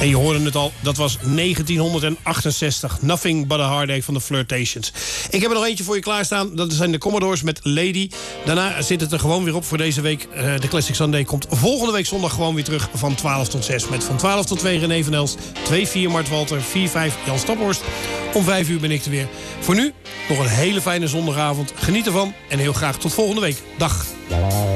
En je hoorde het al, dat was 1968. Nothing but a Heartache van de Flirtations. Ik heb er nog eentje voor je klaarstaan. Dat zijn de Commodores met Lady. Daarna zit het er gewoon weer op voor deze week. De Classic Sunday komt volgende week zondag gewoon weer terug van 12 tot 6. Met van 12 tot 2 René van Elst, 2-4 Mart Walter, 4-5 Jan Staphorst. Om 5 uur ben ik er weer. Voor nu nog een hele fijne zondagavond. Geniet ervan en heel graag tot volgende week. Dag.